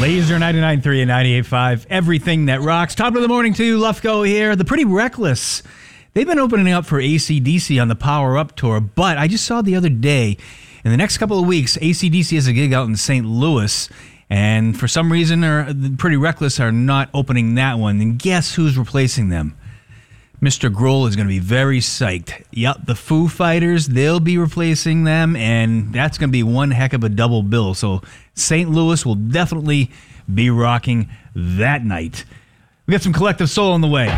Laser 99.3 and 98.5, everything that rocks. Top of the morning to you, Lufko here. The Pretty Reckless. They've been opening up for AC/DC on the Power Up Tour, but I just saw the other day, in the next couple of weeks, AC/DC has a gig out in St. Louis, and for some reason, the Pretty Reckless are not opening that one. And guess who's replacing them? Mr. Grohl is going to be very psyched. Yep, the Foo Fighters, they'll be replacing them, and that's going to be one heck of a double bill. So St. Louis will definitely be rocking that night. We got some Collective Soul on the way.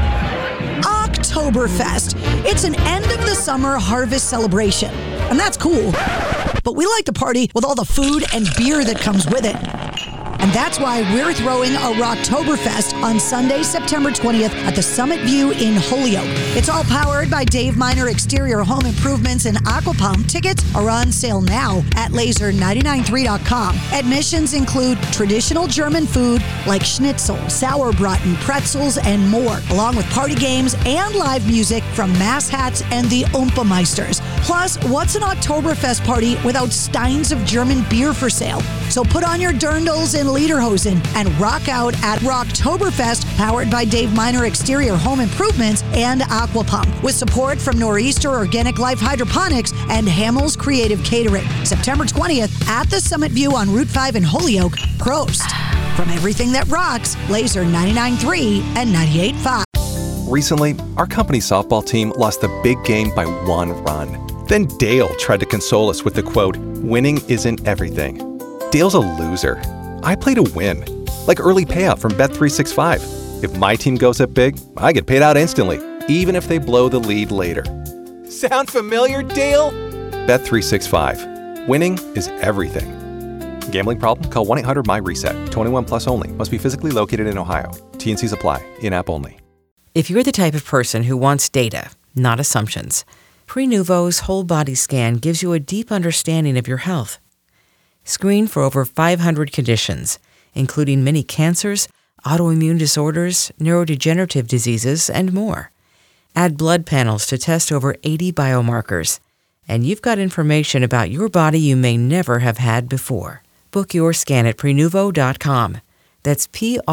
Oktoberfest. It's an end of the summer harvest celebration, and that's cool. But we like to party with all the food and beer that comes with it. And that's why we're throwing a Rocktoberfest on Sunday, September 20th at the Summit View in Holyoke. It's all powered by Dave Miner Exterior Home Improvements and Aquapump. Tickets are on sale now at laser993.com. Admissions include traditional German food like schnitzel, sauerbraten, pretzels, and more, along with party games and live music from Mass Hats and the Oompameisters. Plus, what's an Oktoberfest party without steins of German beer for sale? So put on your dirndls and lederhosen and rock out at Rocktoberfest, powered by Dave Miner Exterior Home Improvements and Aquapump, with support from Nor'easter Organic Life Hydroponics and Hamels Creative Catering. September 20th at the Summit View on Route 5 in Holyoke. Prost. From everything that rocks, Laser 99.3 and 98.5. Recently, our company softball team lost the big game by 1 run. Then Dale tried to console us with the quote, "Winning isn't everything." Dale's a loser. I play to win, like early payout from Bet365. If my team goes up big, I get paid out instantly, even if they blow the lead later. Sound familiar, Dale? Bet365. Winning is everything. Gambling problem? Call 1-800-MY-RESET. 21 plus only. Must be physically located in Ohio. T&Cs apply. In-app only. If you're the type of person who wants data, not assumptions, Prenuvo's whole body scan gives you a deep understanding of your health. Screen for over 500 conditions, including many cancers, autoimmune disorders, neurodegenerative diseases, and more. Add blood panels to test over 80 biomarkers, and you've got information about your body you may never have had before. Book your scan at Prenuvo.com. That's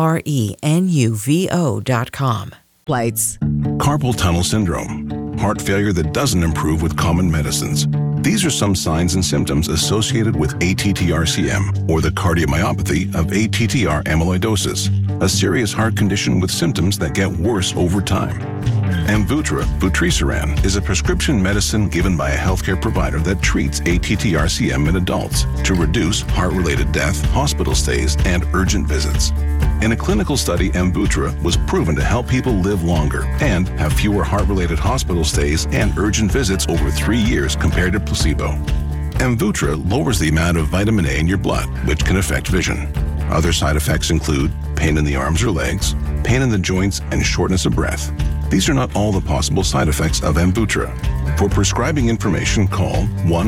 Prenuvo.com. Lights. Carpal tunnel syndrome, heart failure that doesn't improve with common medicines. These are some signs and symptoms associated with ATTR-CM, or the cardiomyopathy of ATTR amyloidosis, a serious heart condition with symptoms that get worse over time. Amvuttra, vutrisiran, is a prescription medicine given by a healthcare provider that treats ATTR-CM in adults to reduce heart-related death, hospital stays, and urgent visits. In a clinical study, Amvuttra was proven to help people live longer and have fewer heart-related hospital stays and urgent visits over 3 years compared to placebo. Amvuttra lowers the amount of vitamin A in your blood, which can affect vision. Other side effects include pain in the arms or legs, pain in the joints, and shortness of breath. These are not all the possible side effects of Amvuttra. For prescribing information, call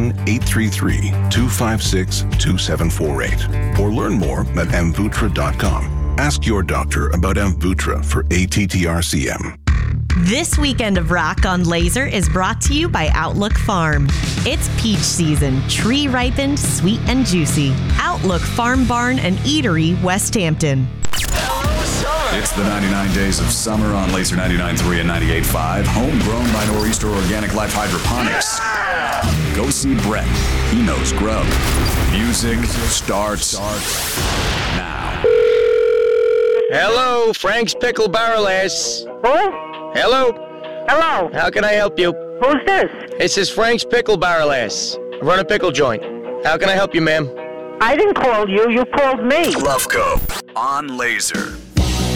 1-833-256-2748 or learn more at Amvuttra.com. Ask your doctor about Amvuttra for ATTR-CM. This weekend of Rock on Laser is brought to you by Outlook Farm. It's peach season, tree ripened, sweet and juicy. Outlook Farm Barn and Eatery, West Hampton. It's the 99 days of summer on Laser 99.3 and 98.5, homegrown by Nor'easter Organic Life Hydroponics. Go see Brett. He knows grub. Music starts now. Hello, Frank's Pickle Barrel-ass. Who? Hello. Hello. How can I help you? Who's this? This is Frank's Pickle Barrel-ass. I run a pickle joint. How can I help you, ma'am? I didn't call you. You called me. Lufko on Laser.